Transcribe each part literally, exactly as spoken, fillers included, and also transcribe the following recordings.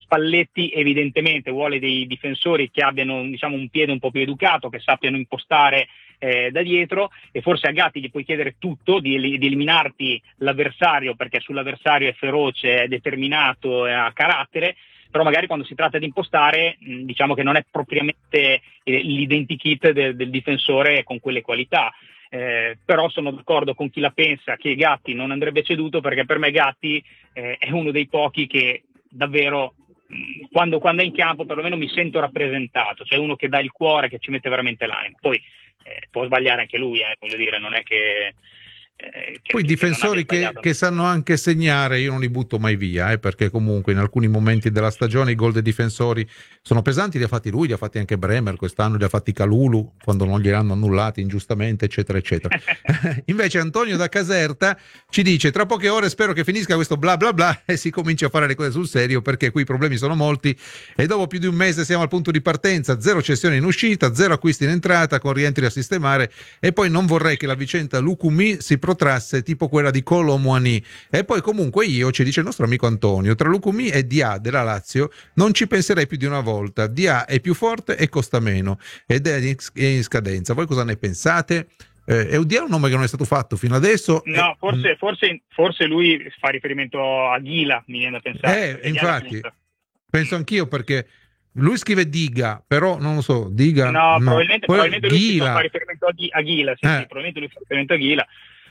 Spalletti evidentemente vuole dei difensori che abbiano, diciamo, un piede un po' più educato, che sappiano impostare eh, da dietro, e forse a Gatti gli puoi chiedere tutto, di, di eliminarti l'avversario, perché sull'avversario è feroce, è determinato, ha carattere, però magari quando si tratta di impostare, mh, diciamo che non è propriamente eh, l'identikit del, del difensore con quelle qualità. Eh, però sono d'accordo con chi la pensa che Gatti non andrebbe ceduto, perché per me Gatti eh, è uno dei pochi che davvero mh, quando, quando è in campo perlomeno mi sento rappresentato, cioè uno che dà il cuore, che ci mette veramente l'anima. Poi eh, può sbagliare anche lui, eh, voglio dire, non è che Eh, che, Poi difensori che, che sanno anche segnare io non li butto mai via, eh, perché comunque in alcuni momenti della stagione i gol dei difensori sono pesanti, li ha fatti lui, li ha fatti anche Bremer quest'anno, li ha fatti Kalulu quando non glieli hanno annullati ingiustamente, eccetera eccetera. Invece Antonio da Caserta ci dice: tra poche ore spero che finisca questo bla bla bla e si cominci a fare le cose sul serio, perché qui i problemi sono molti e dopo più di un mese siamo al punto di partenza, zero cessioni in uscita, zero acquisti in entrata con rientri a sistemare, e poi non vorrei che la vicenda Lucumi si protrasse tipo quella di Kolo Muani. E poi comunque io, ci dice il nostro amico Antonio, tra Lucumi e Dia della Lazio non ci penserei più di una volta. Dia è più forte e costa meno ed è in scadenza. Voi cosa ne pensate? Eh, è Dia un nome che non è stato fatto fino adesso? No, eh, forse, forse, forse lui fa riferimento a Ghila, mi viene da pensare. Eh, infatti, penso anch'io, perché lui scrive Diga, però non lo so, Diga no, no. probabilmente, probabilmente lui Ghila. fa riferimento a, Ghi- a Ghila, sì, Eh. sì, probabilmente lui fa riferimento a Ghila.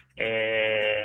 Eh,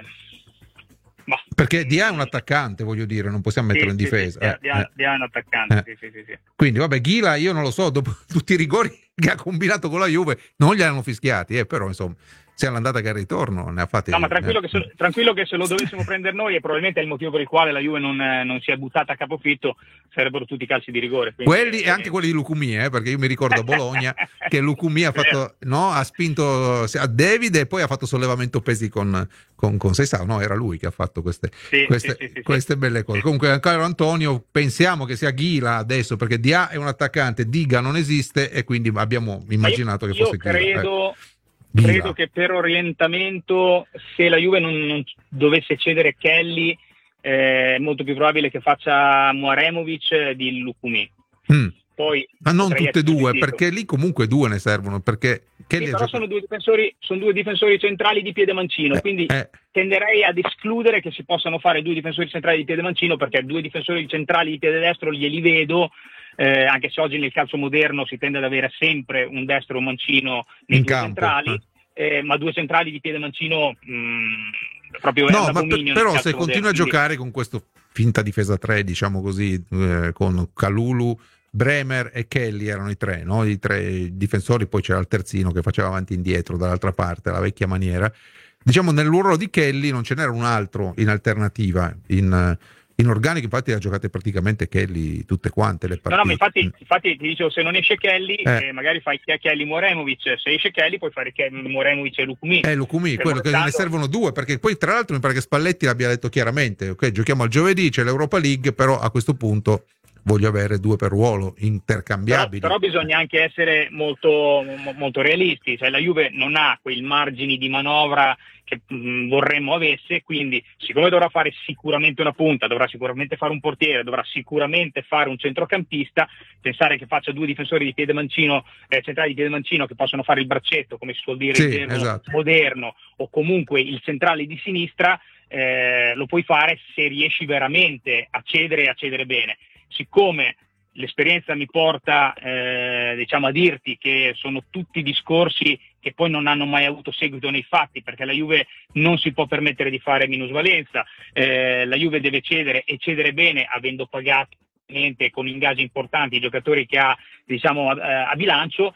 ma... Perché Dia è un attaccante, voglio dire, non possiamo metterlo sì, in sì, difesa. Sì, eh, Dia, eh. Dia è un attaccante, Eh. sì, sì, sì, sì. Quindi vabbè, Ghila io non lo so, dopo tutti i rigori che ha combinato con la Juve non gli hanno fischiati, eh, però insomma sia l'andata che il ritorno ne ha fatti. No, ma tranquillo, eh. che se, tranquillo che se lo dovessimo prendere noi, e probabilmente è il motivo per il quale la Juve non, eh, non si è buttata a capofitto, sarebbero tutti calci di rigore. Quindi, Quelli e anche quelli di Lucumi, eh, perché io mi ricordo a Bologna che Lucumi ha fatto, no, ha spinto a David e poi ha fatto sollevamento pesi con, con, con Seisao, no, era lui che ha fatto queste, sì, queste, sì, sì, sì, queste sì. belle cose. Comunque, caro Antonio, pensiamo che sia Ghila adesso, perché Dia è un attaccante, Diga non esiste e quindi abbiamo immaginato io, che fosse io Ghila. credo, Eh. Ghila. credo che per orientamento, se la Juve non, non dovesse cedere Kelly, eh, è molto più probabile che faccia Muaremovic di Lucumi. Mm. Poi Ma non potrei tutte e essere due, sentito. perché lì comunque due ne servono, perché Kelly Sì, ha però giocato... sono due difensori, sono due difensori centrali di piede mancino, Eh, quindi eh. tenderei ad escludere che si possano fare due difensori centrali di piede mancino, perché due difensori centrali di piede destro glieli vedo, eh, anche se oggi nel calcio moderno si tende ad avere sempre un destro e un mancino nei In due campo, centrali, eh. eh, ma due centrali di piede mancino mh, proprio è No, un ma per, abominio nel però calcio se continua moderno, a quindi... giocare con questo finta difesa tre, diciamo così, eh, con Kalulu, Bremer e Kelly erano i tre, no? I tre difensori, poi c'era il terzino che faceva avanti e indietro dall'altra parte, la vecchia maniera. Diciamo nel ruolo di Kelly non ce n'era un altro in alternativa, in, in organico, infatti ha giocate praticamente Kelly tutte quante le partite. No, no, ma infatti, infatti ti dicevo, se non esce Kelly, Eh. eh, magari fai Kelly Muremovic, se esce Kelly puoi fare Muremovic e Lucumi. Eh, Lucumi, quello che restando... ne servono due, perché poi tra l'altro mi pare che Spalletti l'abbia detto chiaramente, ok, giochiamo al giovedì, c'è l'Europa League, però a questo punto voglio avere due per ruolo, intercambiabili. Però, però bisogna anche essere molto, molto realisti, cioè la Juve non ha quei margini di manovra che mh, vorremmo avesse, quindi siccome dovrà fare sicuramente una punta, dovrà sicuramente fare un portiere, dovrà sicuramente fare un centrocampista, pensare che faccia due difensori di piede mancino, eh, centrali di piede mancino che possono fare il braccetto, come si suol dire Sì, in gergo esatto. moderno, o comunque il centrale di sinistra, eh, lo puoi fare se riesci veramente a cedere e a cedere bene. Siccome l'esperienza mi porta eh, diciamo a dirti che sono tutti discorsi che poi non hanno mai avuto seguito nei fatti, perché la Juve non si può permettere di fare minusvalenza, eh, la Juve deve cedere e cedere bene avendo pagato con ingaggi importanti i giocatori che ha, diciamo, a, a bilancio.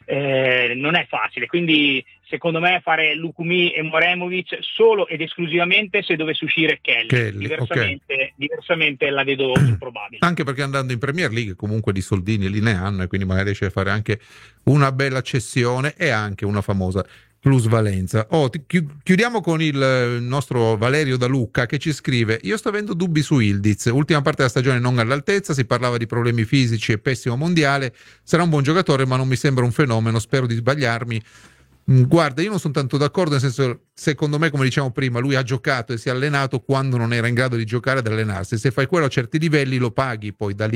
Eh, non è facile, quindi secondo me fare Lucumi e Muremovic solo ed esclusivamente se dovesse uscire Kelly, Kelly, diversamente, okay. diversamente la vedo improbabile. Anche perché andando in Premier League comunque di soldini li ne hanno e quindi magari riesce a fare anche una bella cessione e anche una famosa plusvalenza. Oh, chiudiamo con il nostro Valerio da Lucca che ci scrive: io sto avendo dubbi su Ildiz, ultima parte della stagione non all'altezza, si parlava di problemi fisici e pessimo mondiale, sarà un buon giocatore ma non mi sembra un fenomeno, spero di sbagliarmi. Guarda, io non sono tanto d'accordo, nel senso, secondo me, come diciamo prima, lui ha giocato e si è allenato quando non era in grado di giocare ed allenarsi, se fai quello a certi livelli lo paghi, poi da lì